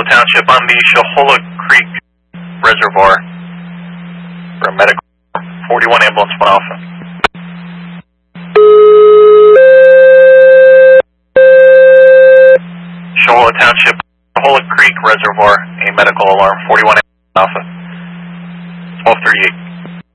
Township on the Shohola Creek Reservoir for a medical. 41 ambulance 1 Alpha. Shohola Township, Shohola Creek Reservoir, a medical alarm. 41 ambulance 1 Alpha. 1238.